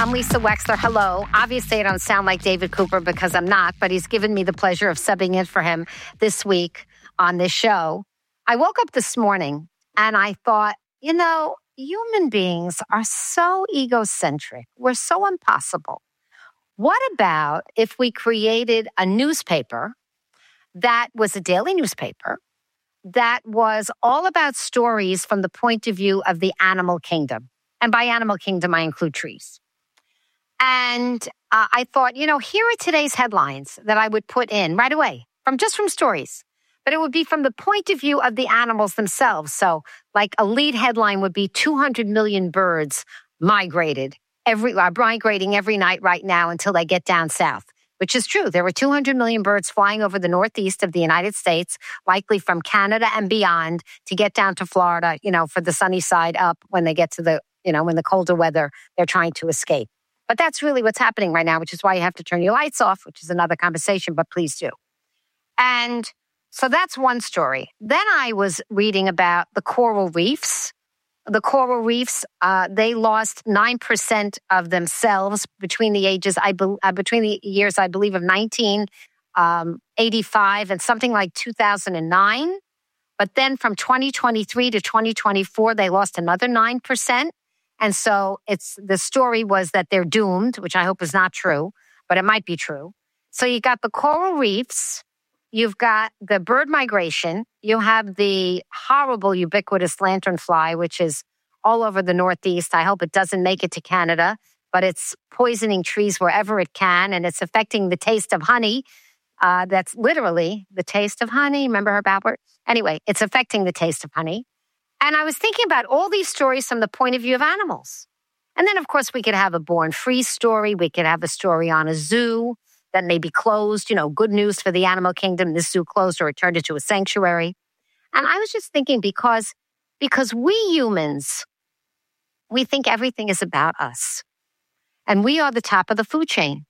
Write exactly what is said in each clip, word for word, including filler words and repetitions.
I'm Lisa Wexler. Hello. Obviously, I don't sound like David Cooper because I'm not, but he's given me the pleasure of subbing in for him this week on this show. I woke up this morning and I thought, you know, human beings are so egocentric. We're so impossible. What about if we created a newspaper that was a daily newspaper that was all about stories from the point of view of the animal kingdom? And by animal kingdom, I include trees. And uh, I thought, you know, here are today's headlines that I would put in right away from just from stories. But it would be from the point of view of the animals themselves. So like a lead headline would be two hundred million birds migrated every are migrating every night right now until they get down south, which is true. There were two hundred million birds flying over the northeast of the United States, likely from Canada and beyond, to get down to Florida, you know, for the sunny side up when they get to the, you know, when the colder weather, they're trying to escape. But that's really what's happening right now, which is why you have to turn your lights off, which is another conversation, but please do. And so that's one story. Then I was reading about the coral reefs. The coral reefs, uh, they lost nine percent of themselves between the ages, I be, uh, between the years, I believe, of nineteen eighty-five and something like two thousand nine. But then from twenty twenty-three to twenty twenty-four, they lost another nine percent. And so it's the story was that they're doomed, which I hope is not true, but it might be true. So you got the coral reefs, you've got the bird migration, you have the horrible ubiquitous lanternfly, which is all over the Northeast. I hope it doesn't make it to Canada, but it's poisoning trees wherever it can, and it's affecting the taste of honey. Uh, that's literally the taste of honey. Remember Herb Alpert? Anyway, it's affecting the taste of honey. And I was thinking about all these stories from the point of view of animals. And then, of course, we could have a Born Free story. We could have a story on a zoo that may be closed. You know, good news for the animal kingdom. This zoo closed or it turned into a sanctuary. And I was just thinking because, because we humans, we think everything is about us. And we are the top of the food chain.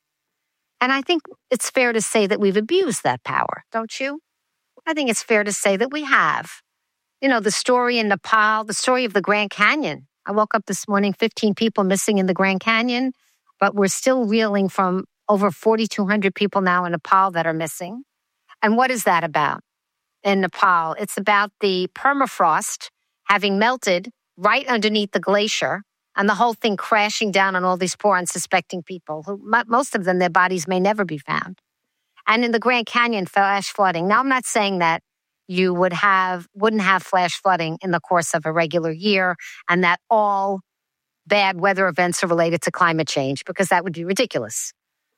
And I think it's fair to say that we've abused that power, don't you? I think it's fair to say that we have. You know, the story in Nepal, the story of the Grand Canyon. I woke up this morning, fifteen people missing in the Grand Canyon, but we're still reeling from over forty-two hundred people now in Nepal that are missing. And what is that about in Nepal? It's about the permafrost having melted right underneath the glacier and the whole thing crashing down on all these poor unsuspecting people who, most of them, their bodies may never be found. And in the Grand Canyon, flash flooding. Now, I'm not saying that you would have, wouldn't have flash flooding in the course of a regular year and that all bad weather events are related to climate change, because that would be ridiculous.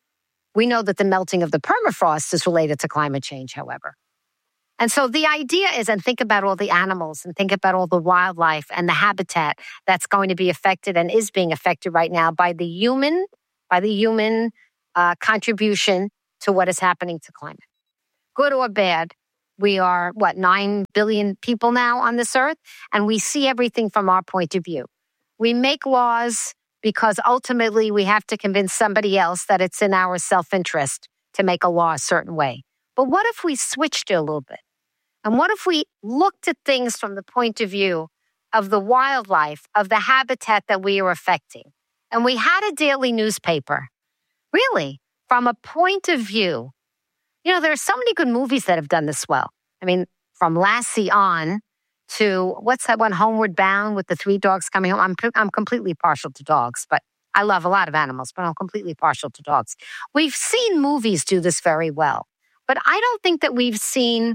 We know that the melting of the permafrost is related to climate change, however. And so the idea is, and think about all the animals and think about all the wildlife and the habitat that's going to be affected and is being affected right now by the human, by the human uh, contribution to what is happening to climate. Good or bad, we are, what, nine billion people now on this earth, and we see everything from our point of view. We make laws because ultimately we have to convince somebody else that it's in our self-interest to make a law a certain way. But what if we switched it a little bit? And what if we looked at things from the point of view of the wildlife, of the habitat that we are affecting? And we had a daily newspaper, really, from a point of view. You know, there are so many good movies that have done this well. I mean, from Lassie on to, what's that one, Homeward Bound with the three dogs coming home? I'm, I'm completely partial to dogs, but I love a lot of animals, but I'm completely partial to dogs. We've seen movies do this very well, but I don't think that we've seen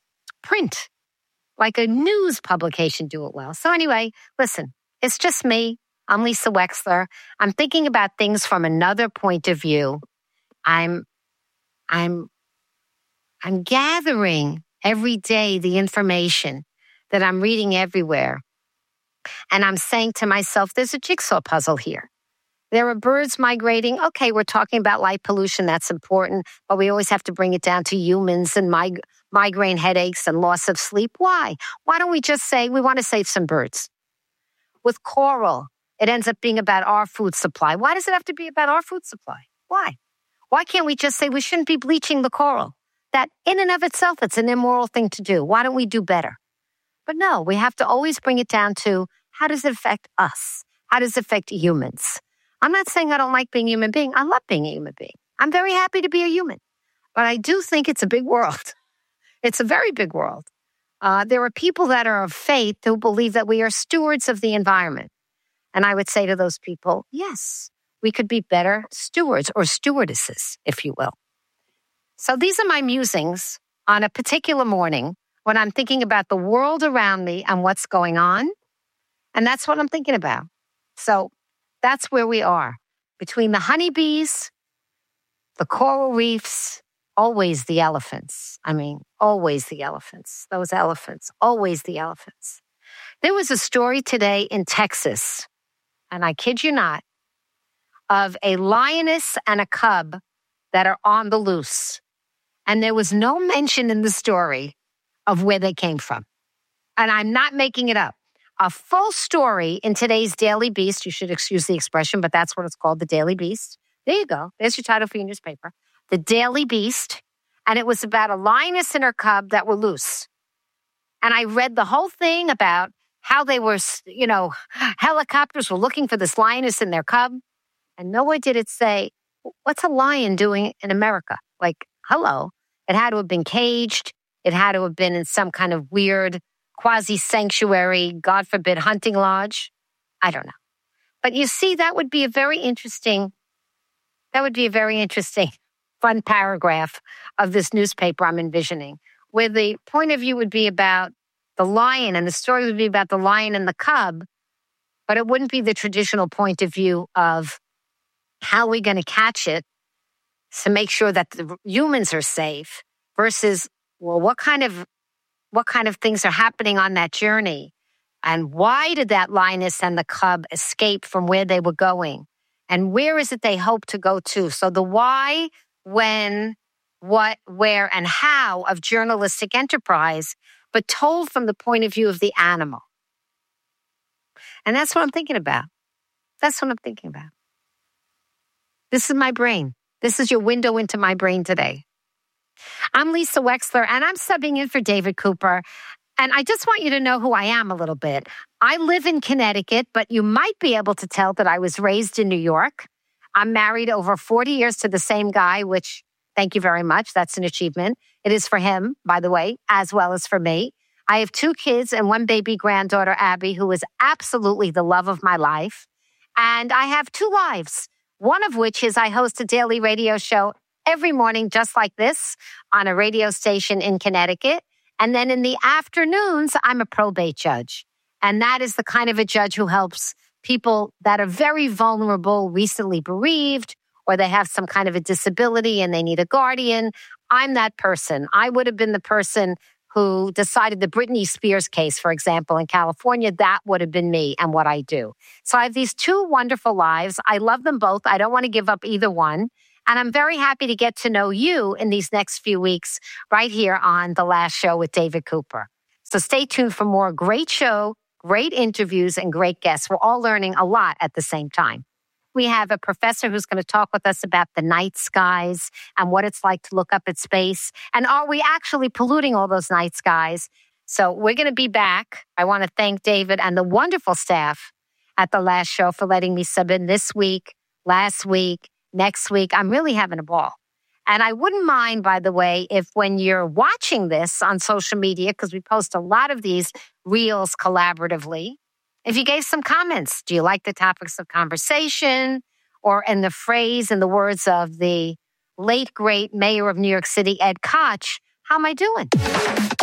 print, like a news publication, do it well. So anyway, listen, it's just me. I'm Lisa Wexler. I'm thinking about things from another point of view. I'm, I'm, I'm gathering every day the information that I'm reading everywhere. And I'm saying to myself, there's a jigsaw puzzle here. There are birds migrating. Okay, we're talking about light pollution. That's important. But we always have to bring it down to humans and mig- migraine headaches and loss of sleep. Why? Why don't we just say we want to save some birds? With coral, it ends up being about our food supply. Why does it have to be about our food supply? Why? Why can't we just say we shouldn't be bleaching the coral? That in and of itself, it's an immoral thing to do. Why don't we do better? But no, we have to always bring it down to how does it affect us? How does it affect humans? I'm not saying I don't like being a human being. I love being a human being. I'm very happy to be a human. But I do think it's a big world. It's a very big world. Uh, there are people that are of faith who believe that we are stewards of the environment. And I would say to those people, yes, we could be better stewards or stewardesses, if you will. So these are my musings on a particular morning when I'm thinking about the world around me and what's going on. And that's what I'm thinking about. So that's where we are. Between the honeybees, the coral reefs, always the elephants. I mean, always the elephants. Those elephants, always the elephants. There was a story today in Texas, and I kid you not, of a lioness and a cub that are on the loose. And there was no mention in the story of where they came from. And I'm not making it up. A full story in today's Daily Beast. You should excuse the expression, but that's what it's called, the Daily Beast. There you go. There's your title for your newspaper. The Daily Beast. And it was about a lioness and her cub that were loose. And I read the whole thing about how they were, you know, helicopters were looking for this lioness and their cub. And nowhere did it say, what's a lion doing in America? Like, hello. It had to have been caged. It had to have been in some kind of weird quasi-sanctuary, God forbid, hunting lodge. I don't know. But you see, that would be a very interesting, that would be a very interesting, fun paragraph of this newspaper I'm envisioning, where the point of view would be about the lion and the story would be about the lion and the cub, but it wouldn't be the traditional point of view of how we're going to catch it to make sure that the humans are safe versus, well, what kind of what kind of things are happening on that journey? And why did that lioness and the cub escape from where they were going? And where is it they hope to go to? So the why, when, what, where, and how of journalistic enterprise, but told from the point of view of the animal. And that's what I'm thinking about. That's what I'm thinking about. This is my brain. This is your window into my brain today. I'm Lisa Wexler, and I'm subbing in for David Cooper. And I just want you to know who I am a little bit. I live in Connecticut, but you might be able to tell that I was raised in New York. I'm married over forty years to the same guy, which, thank you very much. That's an achievement. It is for him, by the way, as well as for me. I have two kids and one baby granddaughter, Abby, who is absolutely the love of my life. And I have two lives, one of which is I host a daily radio show every morning, just like this, on a radio station in Connecticut. And then in the afternoons, I'm a probate judge. And that is the kind of a judge who helps people that are very vulnerable, recently bereaved, or they have some kind of a disability and they need a guardian. I'm that person. I would have been the person who decided the Britney Spears case, for example, in California. That would have been me and what I do. So I have these two wonderful lives. I love them both. I don't want to give up either one. And I'm very happy to get to know you in these next few weeks right here on The Last Show with David Cooper. So stay tuned for more great show, great interviews, and great guests. We're all learning a lot at the same time. We have a professor who's going to talk with us about the night skies and what it's like to look up at space. And are we actually polluting all those night skies? So we're going to be back. I want to thank David and the wonderful staff at The Last Show for letting me sub in this week, last week, next week. I'm really having a ball. And I wouldn't mind, by the way, if when you're watching this on social media, because we post a lot of these reels collaboratively, if you gave some comments. Do you like the topics of conversation? Or in the phrase, in the words of the late, great mayor of New York City, Ed Koch, how am I doing?